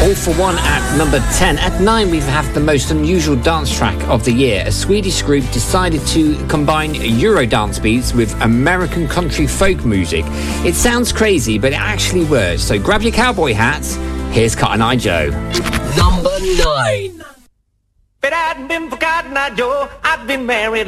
All for One at number 10. At 9, we have the most unusual dance track of the year. A Swedish group decided to combine Eurodance beats with American country folk music. It sounds crazy, but it actually works. So grab your cowboy hats. Here's Cotton Eye Joe. Number 9. But I've been forgotten, Joe. I've been married